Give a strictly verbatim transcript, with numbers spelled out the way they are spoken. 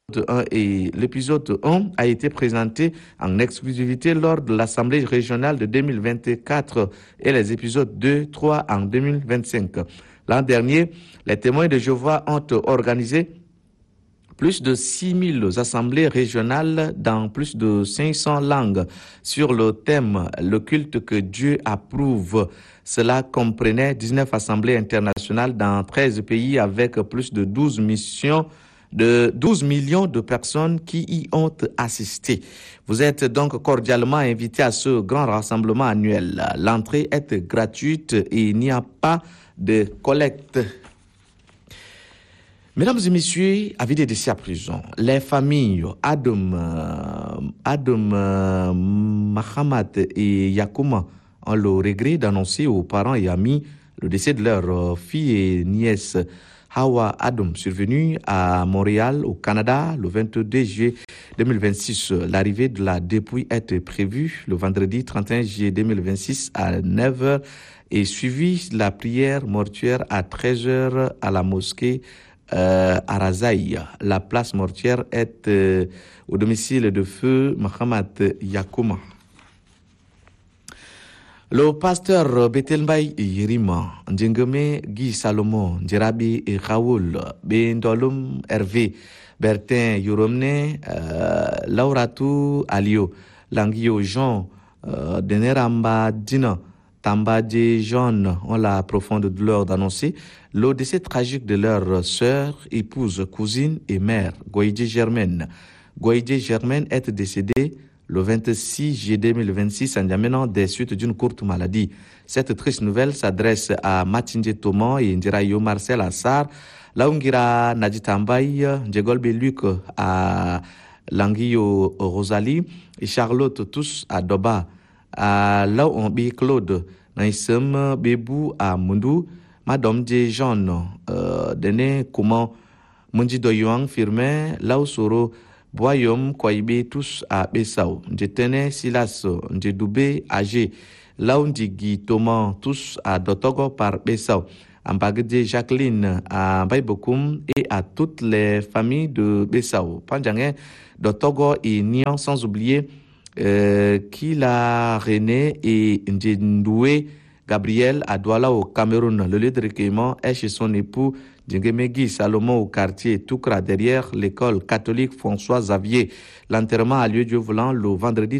un et l'épisode un a été présenté en exclusivité lors de l'Assemblée régionale de deux mille vingt-quatre et les épisodes deux, trois en deux mille vingt-cinq. L'an dernier, les témoins de Jéhovah ont organisé plus de six mille assemblées régionales dans plus de cinq cents langues sur le thème « Le culte que Dieu approuve ». Cela comprenait dix-neuf assemblées internationales dans treize pays avec plus de douze missions de douze millions de personnes qui y ont assisté. Vous êtes donc cordialement invités à ce grand rassemblement annuel. L'entrée est gratuite et il n'y a pas de collecte. Mesdames et messieurs, avis des décès à prison, les familles Adam, Adam Mahamat et Yakouma ont le regret d'annoncer aux parents et amis le décès de leur fille et nièce Hawa Adam, survenue à Montréal, au Canada, le vingt-deux juillet deux mille vingt-six. L'arrivée de la dépouille est prévue le vendredi trente et un juillet deux mille vingt-six à neuf heures et suivi la prière mortuaire à treize heures à la mosquée euh, à Razaï. La place mortuaire est euh, au domicile de feu Mohamed Yakouma. Le pasteur Bethelmbaï Yerima, Ndjengeme Guy Salomon, Djerabi et Raoul, Bendolum Hervé, Bertin Yoromne, euh, Lauratou Alio, Langio Jean, euh, Deneramba Dina, Tambadje Jean ont la profonde douleur d'annoncer le décès tragique de leur sœur, épouse, cousine et mère, Goïdje Germaine. Goïdje Germaine est décédée le vingt-six juillet deux mille vingt-six en amenant des suites d'une courte maladie. Cette triste nouvelle s'adresse à Matindje Toman et Ndirayo Marcel Assar, Laungira Naditambaï, Djegol Beluk à Languio Rosalie et Charlotte tous à Doba, à Laombi Claude, Naïsem Bebou à Mundu, Madame Dje Jean, euh, Dene Kouman, Mundi Doyuang Firmin, Laosoro, Boyom Kouaïbe tous à Bessau, Ndjetene Silas, Ndjedoubé Agé, Laundigi Thomas tous à Dotogo par Bessau, Ambagde Jacqueline à Baïbokoum et à toutes les familles de Bessau, Pandjangé, Dotogo et Nian, sans oublier euh, Kila René et Ndjendoué Gabriel à Douala au Cameroun. Le lieu de recueillement est chez son époux Djengemegui Salomon au quartier Toukra derrière l'école catholique François Xavier. L'enterrement a lieu Dieu voulant le vendredi